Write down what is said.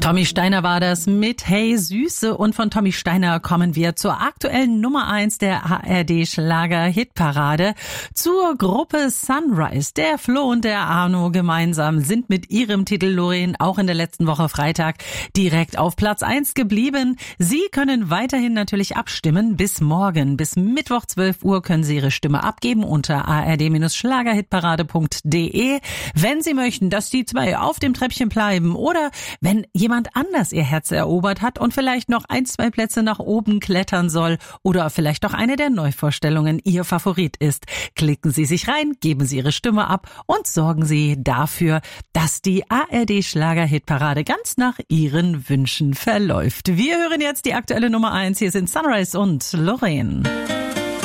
Tommy Steiner war das mit Hey Süße, und von Tommy Steiner kommen wir zur aktuellen Nummer 1 der ARD-Schlager-Hitparade, zur Gruppe Sunrise. Der Flo und der Arno gemeinsam sind mit ihrem Titel Loreen auch in der letzten Woche Freitag direkt auf Platz 1 geblieben. Sie können weiterhin natürlich abstimmen bis morgen. Bis Mittwoch 12 Uhr können Sie Ihre Stimme abgeben unter ard-schlagerhitparade.de. Wenn Sie möchten, dass die zwei auf dem Treppchen bleiben oder wenn jemand anders ihr Herz erobert hat und vielleicht noch 1-2 Plätze nach oben klettern soll oder vielleicht auch eine der Neuvorstellungen Ihr Favorit ist, klicken Sie sich rein, geben Sie Ihre Stimme ab und sorgen Sie dafür, dass die ARD-Schlager-Hitparade ganz nach Ihren Wünschen verläuft. Wir hören jetzt die aktuelle Nummer 1. Hier sind Sunrise und Loreen.